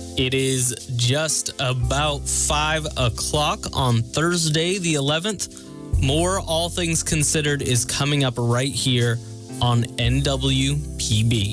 It is just about 5 o'clock on Thursday, the 11th. More All Things Considered is coming up right here on NWPB.